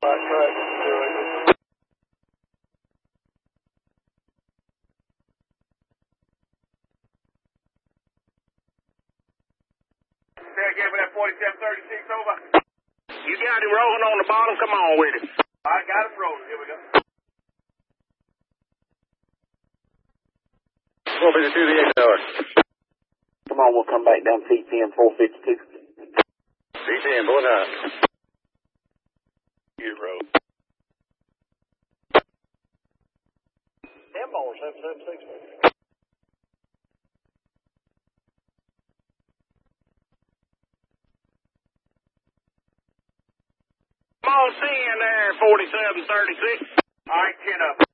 Again for that 4736 over. You got him rolling on the bottom. Come on with it. I got him rolling. Here we go. We'll be the 2 the 8 hour. Come on, we'll come back down CTM 452. CTM, boy, out. You road. 10 ball 776. Come on, CN there, 4736. All right, 10 up.